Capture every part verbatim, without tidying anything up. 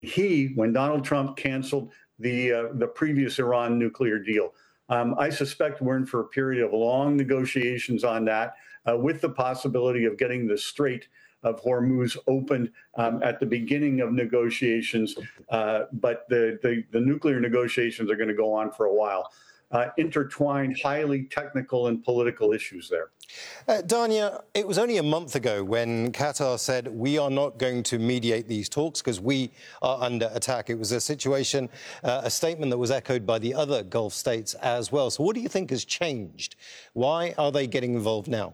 he, when Donald Trump canceled the uh, the previous Iran nuclear deal. Um, I suspect we're in for a period of long negotiations on that, uh, with the possibility of getting the Strait of Hormuz opened um, at the beginning of negotiations. Uh, but the, the, the nuclear negotiations are going to go on for a while. Uh, intertwined, highly technical and political issues there. Uh, Dania, it was only a month ago when Qatar said, we are not going to mediate these talks because we are under attack. It was a situation, uh, a statement that was echoed by the other Gulf states as well. So what do you think has changed? Why are they getting involved now?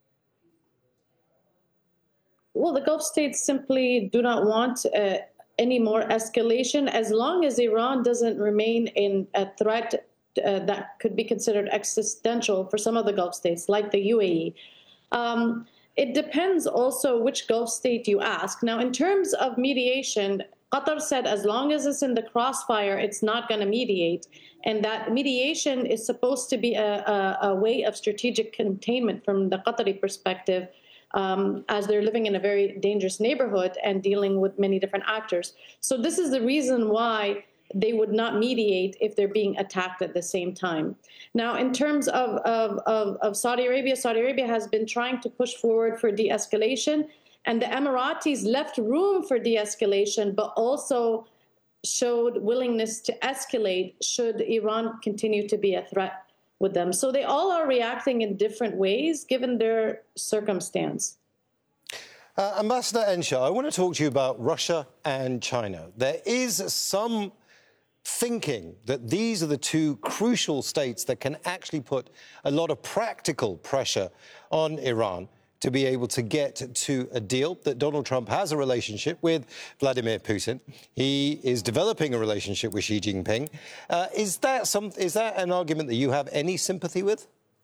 Well, the Gulf states simply do not want uh, any more escalation as long as Iran doesn't remain in a threat Uh, that could be considered existential for some of the Gulf states, like the U A E. Um, it depends also which Gulf state you ask. Now, in terms of mediation, Qatar said as long as it's in the crossfire, it's not going to mediate. And that mediation is supposed to be a, a, a way of strategic containment from the Qatari perspective, um, as they're living in a very dangerous neighborhood and dealing with many different actors. So this is the reason why they would not mediate if they're being attacked at the same time. Now, in terms of, of, of, of Saudi Arabia, Saudi Arabia has been trying to push forward for de-escalation, and the Emiratis left room for de-escalation, but also showed willingness to escalate should Iran continue to be a threat with them. So they all are reacting in different ways, given their circumstance. Uh, Ambassador Ensher, I want to talk to you about Russia and China. There is some thinking that these are the two crucial states that can actually put a lot of practical pressure on Iran to be able to get to a deal, that Donald Trump has a relationship with Vladimir Putin. He is developing a relationship with Xi Jinping. Uh, is that some, is that an argument that you have any sympathy with?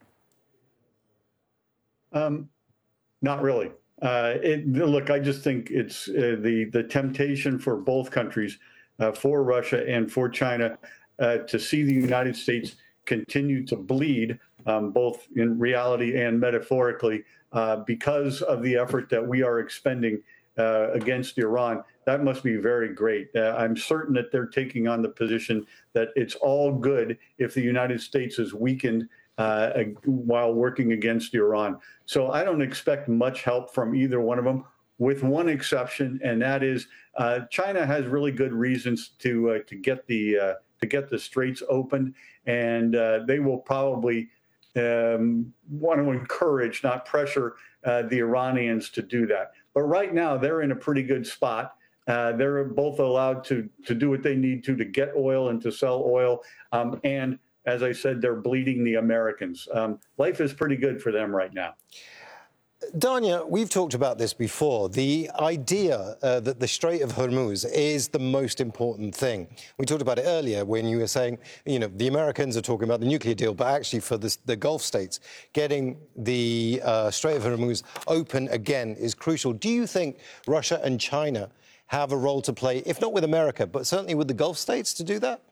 Um, not really. Uh, it, look, I just think it's uh, the, the temptation for both countries, uh, for Russia and for China, uh, to see the United States continue to bleed, um, both in reality and metaphorically, uh, because of the effort that we are expending uh, against Iran. That must be very great. Uh, I'm certain that they're taking on the position that it's all good if the United States is weakened Uh, while working against Iran. So I don't expect much help from either one of them, with one exception, and that is uh, China has really good reasons to uh, to get the uh, to get the straits opened, and uh, they will probably um, want to encourage, not pressure, uh, the Iranians to do that. But right now they're in a pretty good spot. Uh, they're both allowed to to do what they need to to get oil and to sell oil, um, and as I said, they're bleeding the Americans. Um, life is pretty good for them right now. Dania, we've talked about this before. The idea uh, that the Strait of Hormuz is the most important thing. We talked about it earlier when you were saying, you know, the Americans are talking about the nuclear deal, but actually for this, the Gulf states, getting the uh, Strait of Hormuz open again is crucial. Do you think Russia and China have a role to play, if not with America, but certainly with the Gulf states to do that?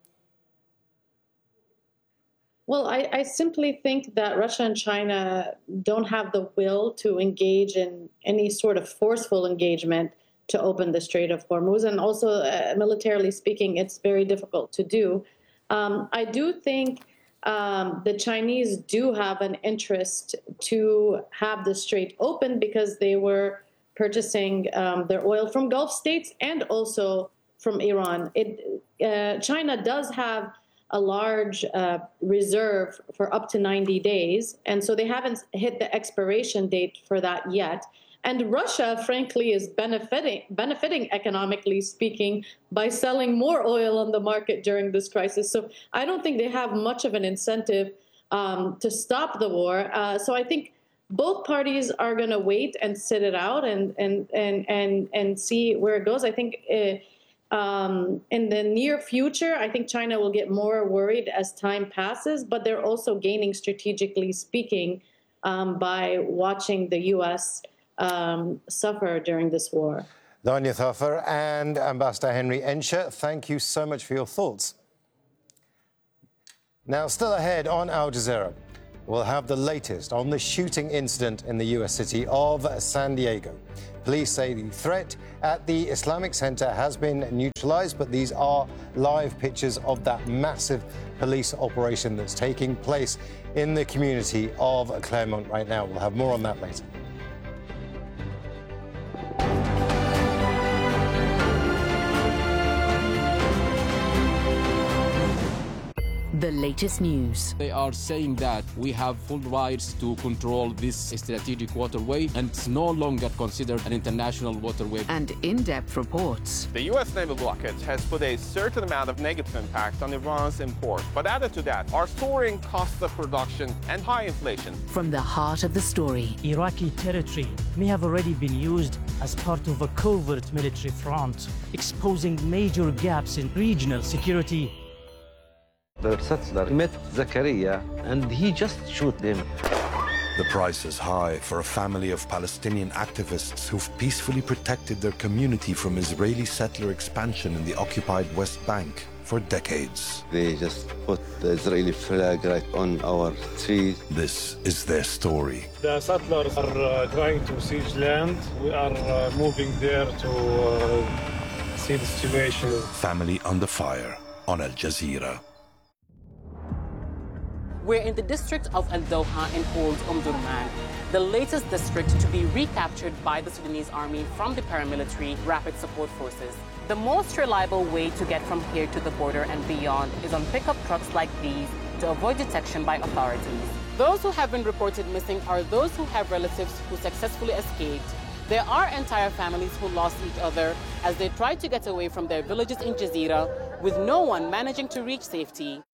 Well, I, I simply think that Russia and China don't have the will to engage in any sort of forceful engagement to open the Strait of Hormuz. And also, uh, militarily speaking, it's very difficult to do. Um, I do think um, the Chinese do have an interest to have the strait open because they were purchasing um, their oil from Gulf states and also from Iran. It, uh, China does have a large uh, reserve for up to ninety days. And so they haven't hit the expiration date for that yet. And Russia, frankly, is benefiting, benefiting economically speaking by selling more oil on the market during this crisis. So I don't think they have much of an incentive um, to stop the war. Uh, so I think both parties are going to wait and sit it out and, and, and, and, and see where it goes. I think uh, Um, in the near future, I think China will get more worried as time passes, but they're also gaining, strategically speaking, um, by watching the U S um, suffer during this war. Dania Thafer and Ambassador Henry Ensher, thank you so much for your thoughts. Now, still ahead on Al Jazeera, we'll have the latest on the shooting incident in the U S city of San Diego. Police say the threat at the Islamic Center has been neutralized, but these are live pictures of that massive police operation that's taking place in the community of Claremont right now. We'll have more on that later. The latest news. They are saying that we have full rights to control this strategic waterway and it's no longer considered an international waterway. And in-depth reports. The U S naval blockade has put a certain amount of negative impact on Iran's import. But added to that are soaring costs of production and high inflation. From the heart of the story. Iraqi territory may have already been used as part of a covert military front, exposing major gaps in regional security. The settler met Zakaria and he just shoot him. The price is high for a family of Palestinian activists who've peacefully protected their community from Israeli settler expansion in the occupied West Bank for decades. They just put the Israeli flag right on our street. This is their story. The settlers are uh, trying to siege land. We are uh, moving there to uh, see the situation. Family Under Fire on Al Jazeera. We're in the district of Al Doha in Old Umm Durman, the latest district to be recaptured by the Sudanese army from the paramilitary Rapid Support Forces. The most reliable way to get from here to the border and beyond is on pickup trucks like these to avoid detection by authorities. Those who have been reported missing are those who have relatives who successfully escaped. There are entire families who lost each other as they tried to get away from their villages in Jazeera, with no one managing to reach safety.